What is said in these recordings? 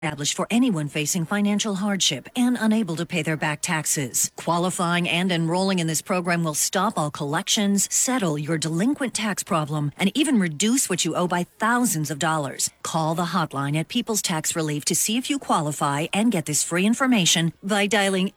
Established for anyone facing financial hardship and unable to pay their back taxes. Qualifying and enrolling in this program will stop all collections, settle your delinquent tax problem, and even reduce what you owe by thousands of dollars. Call the hotline at People's Tax Relief to see if you qualify and get this free information by dialing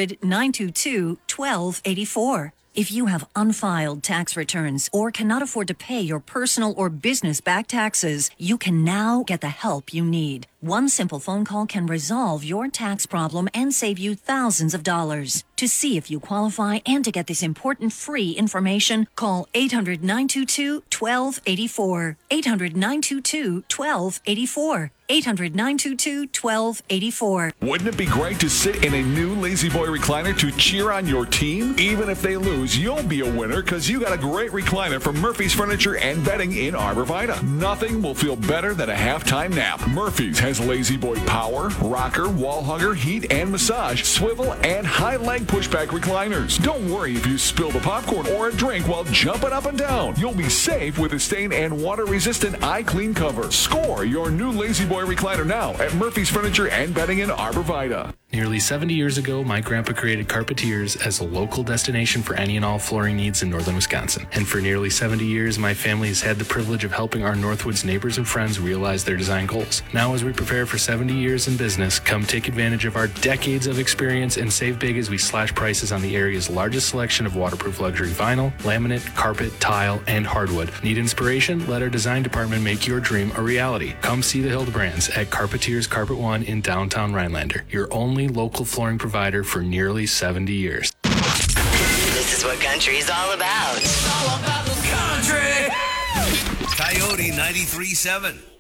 800-922-1284. If you have unfiled tax returns or cannot afford to pay your personal or business back taxes, you can now get the help you need. One simple phone call can resolve your tax problem and save you thousands of dollars. To see if you qualify and to get this important free information, call 800-922-1284. 800-922-1284. 800-922-1284. Wouldn't it be great to sit in a new Lazy Boy recliner to cheer on your team? Even if they lose, you'll be a winner because you got a great recliner from Murphy's Furniture and Bedding in Arbor Vita. Nothing will feel better than a halftime nap. Murphy's has Lazy Boy power, rocker, wall hugger, heat and massage, swivel, and high leg pushback recliners. Don't worry if you spill the popcorn or a drink while jumping up and down. You'll be safe with a stain and water resistant eye clean cover. Score your new Lazy Boy recliner now at Murphy's Furniture and Bedding in Arbor Vita. Nearly 70 years ago, my grandpa created Carpeteers as a local destination for any and all flooring needs in northern Wisconsin. And for nearly 70 years, my family has had the privilege of helping our Northwoods neighbors and friends realize their design goals. Now, as we prepare for 70 years in business, come take advantage of our decades of experience and save big as we slash prices on the area's largest selection of waterproof luxury vinyl, laminate, carpet, tile, and hardwood. Need inspiration? Let our design department make your dream a reality. Come see the Hildebrands at Carpeteers Carpet One in downtown Rhinelander, your only local flooring provider for nearly 70 years. This is what country is all about. It's all about the country. Coyote 93.7.